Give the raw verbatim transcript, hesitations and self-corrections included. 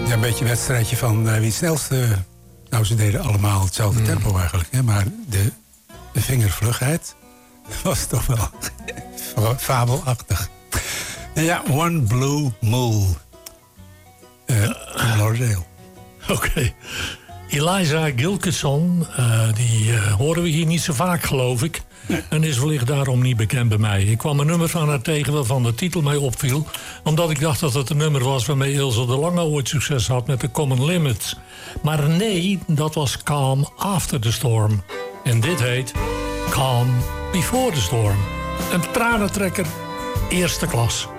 Ja, een beetje een wedstrijdje van uh, wie het snelste... Nou, ze deden allemaal hetzelfde tempo eigenlijk. Hè? Maar de, de vingervlugheid was toch wel fabelachtig. En ja, One Blue Mule. Uh, in Lauderdale. Oké. Okay. Eliza Gilkyson, uh, die uh, horen we hier niet zo vaak, geloof ik. Nee. En is wellicht daarom niet bekend bij mij. Ik kwam een nummer van haar tegen waarvan de titel mij opviel. Omdat ik dacht dat het een nummer was waarmee Ilse de Lange ooit succes had met de Common Limits. Maar nee, dat was Calm After the Storm. En dit heet Calm Before the Storm. Een tranentrekker, eerste klas.